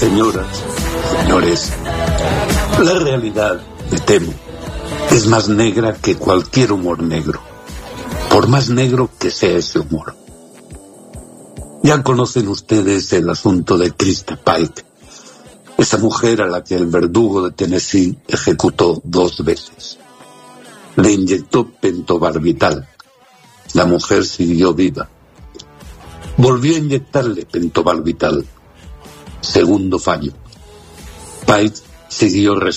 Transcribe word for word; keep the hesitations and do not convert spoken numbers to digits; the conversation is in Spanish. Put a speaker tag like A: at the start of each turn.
A: Señoras, señores, la realidad, me temo, es más negra que cualquier humor negro, por más negro que sea ese humor. Ya conocen ustedes el asunto de Christa Pike, esa mujer a la que el verdugo de Tennessee ejecutó dos veces. Le inyectó pentobarbital. La mujer siguió viva. Volvió a inyectarle pentobarbital. Segundo fallo. Pike siguió respirando.